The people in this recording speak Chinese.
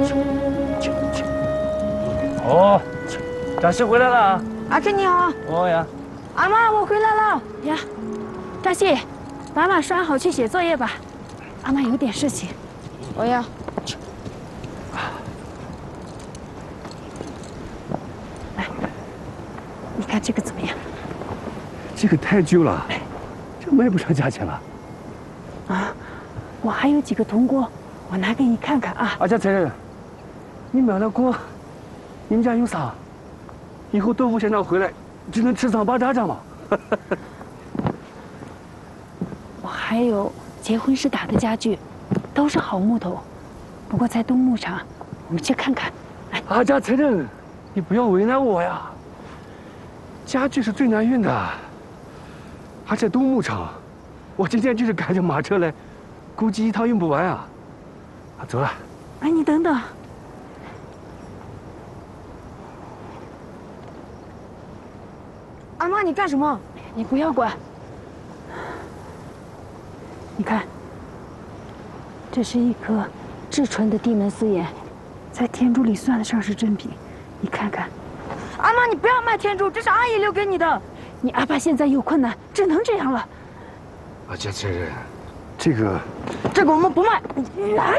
哦，大喜回来了。 阿琛你好。 哦呀。 阿妈，我回来了呀。大喜，把马拴好去写作业吧。阿妈有点事情。我呀。来，你看这个怎么样？ 这个太旧了，这卖不上价钱了。 啊，我还有几个铜锅，我拿给你看看啊。 阿家财神，你买了锅，你们家有啥？以后豆腐先生回来，只能吃糌粑渣渣嘛。 我还有结婚时打的家具，都是好木头，不过在东牧场，我们去看看。来， 阿家财神，你不要为难我呀。家具是最难运的，而且东牧场，我今天就是赶着马车来，估计一趟用不完啊。走了。 哎，你等等。阿妈，你干什么？你不要管。你看，这是一颗至纯的地门丝眼，在天珠里算得上是珍品。你看看。阿妈，你不要卖天珠，这是阿姨留给你的。你阿爸现在有困难，只能这样了。 阿家财神，这个我们不卖。